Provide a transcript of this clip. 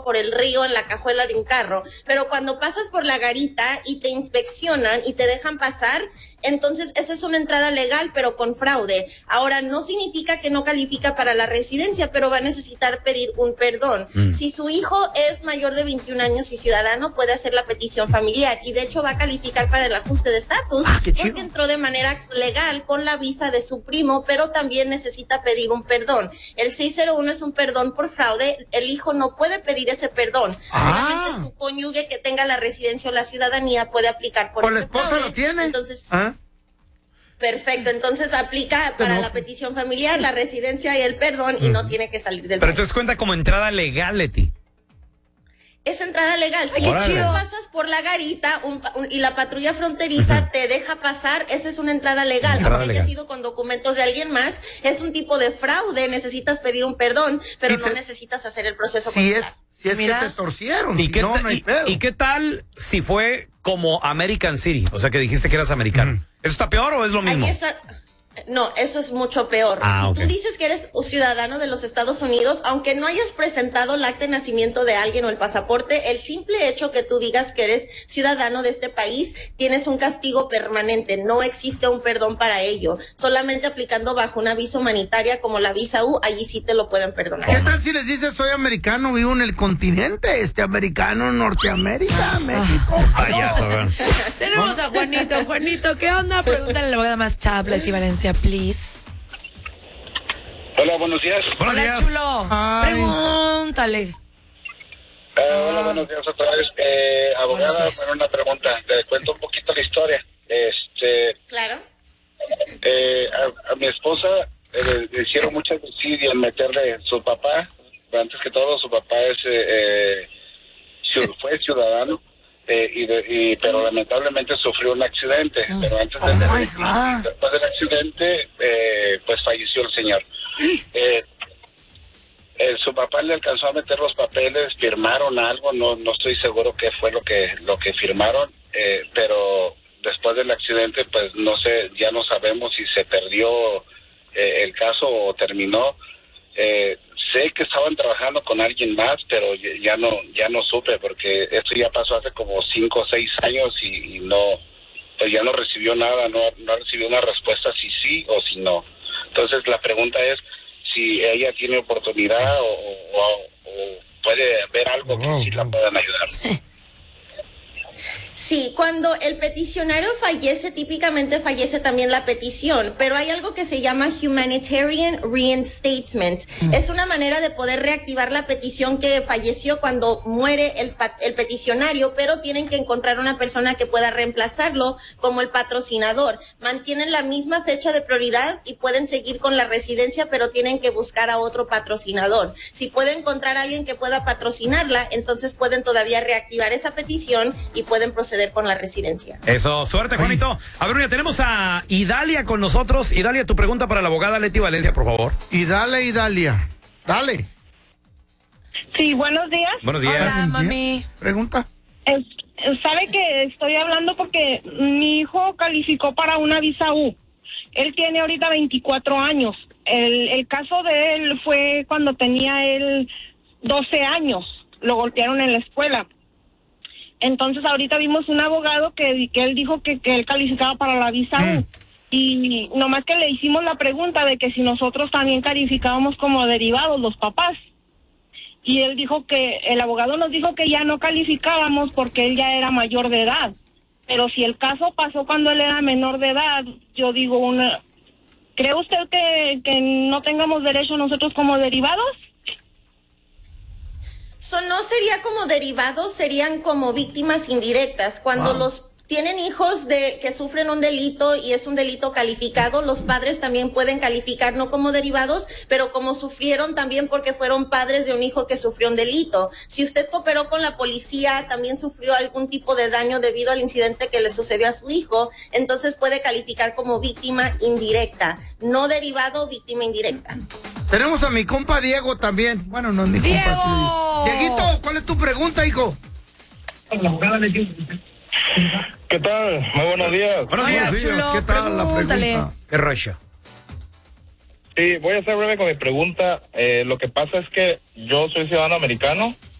hijo por el río en la cajuela de un carro, pero cuando pasas por la garita y te inspeccionan y te dejan pasar, entonces esa es una entrada legal, pero con fraude. Ahora, no significa que no califica para la residencia, pero va a necesitar pedir un perdón. Si su hijo es mayor de 21 años y ciudadano, puede hacer la petición familiar, y de hecho va a calificar para el ajuste de estatus, porque entró de manera legal con la visa de su primo, pero también necesita pedir un perdón. El 601 es un perdón por fraude. El hijo no puede pedir ese perdón. Solamente su cónyuge que tenga la residencia o la ciudadanía puede aplicar por ese fraude. ¿La esposa lo tiene? Entonces, perfecto, entonces aplica para la petición familiar, la residencia y el perdón, y no tiene que salir del país. Pero entonces cuenta como entrada legal, Leti. Es entrada legal. Si tú pasas por la garita y la patrulla fronteriza te deja pasar, esa es una entrada legal. Aunque haya sido con documentos de alguien más, es un tipo de fraude. Necesitas pedir un perdón, pero no necesitas hacer el proceso consular. Si es que te torcieron. ¿Y qué tal si fue como American City? O sea, que dijiste que eras americano. ¿Eso está peor o es lo mismo? No, eso es mucho peor. Si tú dices que eres un ciudadano de los Estados Unidos, aunque no hayas presentado el acta de nacimiento de alguien o el pasaporte, el simple hecho que tú digas que eres ciudadano de este país, tienes un castigo permanente. No existe un perdón para ello. Solamente aplicando bajo una visa humanitaria como la visa U, allí sí te lo pueden perdonar. ¿Qué tal si les dices soy americano, vivo en el continente, americano, Norteamérica, México? Payaso, Tenemos a Juanito. Juanito, ¿qué onda? Pregúntale a la abogada más chable, Leti Valencia, please. Hola, buenos días. Hola, chulo. Pregúntale. Hola, buenos días otra vez. Abogada, bueno, una pregunta. Te cuento un poquito la historia. Claro. A mi esposa le hicieron mucha desidia en meterle su papá. Antes que todo, su papá fue ciudadano. Pero lamentablemente sufrió un accidente. Pero antes después del accidente, pues falleció el señor. Su papá le alcanzó a meter los papeles, firmaron algo, no estoy seguro qué fue lo que firmaron, pero después del accidente, pues no sé, ya no sabemos si se perdió el caso o terminó. Sé que estaban trabajando con alguien más, pero ya no supe, porque esto ya pasó hace como 5 o 6 años y no, pues ya no recibió nada, no recibió una respuesta si sí o si no. Entonces la pregunta es si ella tiene oportunidad o puede ver algo que sí la puedan ayudar. Sí, cuando el peticionario fallece, típicamente fallece también la petición, pero hay algo que se llama Humanitarian Reinstatement. Es una manera de poder reactivar la petición que falleció cuando muere el peticionario, pero tienen que encontrar una persona que pueda reemplazarlo como el patrocinador. Mantienen la misma fecha de prioridad y pueden seguir con la residencia, pero tienen que buscar a otro patrocinador. Si pueden encontrar a alguien que pueda patrocinarla, entonces pueden todavía reactivar esa petición y pueden proceder con la residencia. Eso, suerte, Juanito. A ver, ya tenemos a Idalia con nosotros. Idalia, tu pregunta para la abogada Leti Valencia, por favor. Idalia. Dale. Sí, buenos días. Buenos días. Hola, mami. Pregunta. Sabe que estoy hablando porque mi hijo calificó para una visa U. Él tiene ahorita 24 años. El caso de él fue cuando tenía él 12 años. Lo golpearon en la escuela. Entonces ahorita vimos un abogado que él dijo que él calificaba para la visa U. Y nomás que le hicimos la pregunta de que si nosotros también calificábamos como derivados los papás. Y él dijo el abogado nos dijo que ya no calificábamos porque él ya era mayor de edad. Pero si el caso pasó cuando él era menor de edad, yo digo ¿cree usted que no tengamos derecho nosotros como derivados? No sería como derivados, serían como víctimas indirectas. Cuando los tienen hijos que sufren un delito y es un delito calificado, los padres también pueden calificar no como derivados, pero como sufrieron también porque fueron padres de un hijo que sufrió un delito. Si usted cooperó con la policía, también sufrió algún tipo de daño debido al incidente que le sucedió a su hijo, entonces puede calificar como víctima indirecta, no derivado, víctima indirecta. Tenemos a mi compa Diego también. Bueno, no es mi compa. Sí. Dieguito, ¿cuál es tu pregunta, hijo? ¿Qué tal? Muy buenos días. Buenos días, chulo. ¿Qué tal la pregunta? ¿Qué rollo? Sí, voy a ser breve con mi pregunta. Lo que pasa es que yo soy ciudadano americano